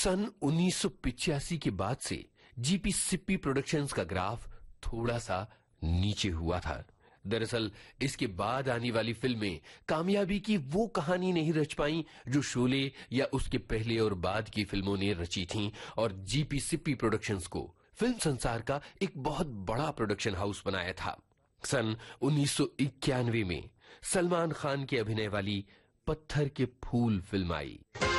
सन 1985 के बाद से जीपी सिप्पी प्रोडक्शंस का ग्राफ थोड़ा सा नीचे हुआ था। दरअसल इसके बाद आने वाली फिल्में कामयाबी की वो कहानी नहीं रच पाई जो शोले या उसके पहले और बाद की फिल्मों ने रची थीं, और जीपी सिप्पी प्रोडक्शंस को फिल्म संसार का एक बहुत बड़ा प्रोडक्शन हाउस बनाया था। सन 1991 में सलमान खान के अभिनय वाली पत्थर के फूल फिल्म आई।